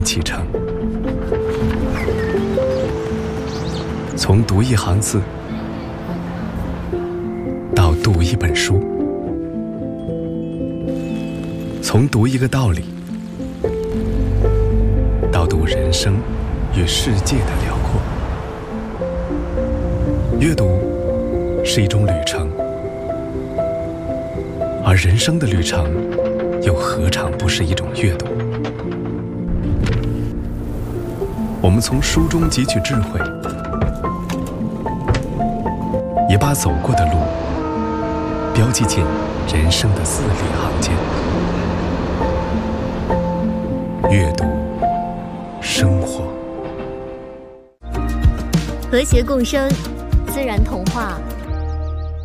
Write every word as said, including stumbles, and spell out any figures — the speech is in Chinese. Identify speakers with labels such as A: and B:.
A: 启程，从读一行字到读一本书，从读一个道理到读人生与世界的辽阔。阅读是一种旅程，而人生的旅程又何尝不是一种阅读？我们从书中汲取智慧，也把走过的路标记进人生的字里行间。阅读生活，
B: 和谐共生，自然童话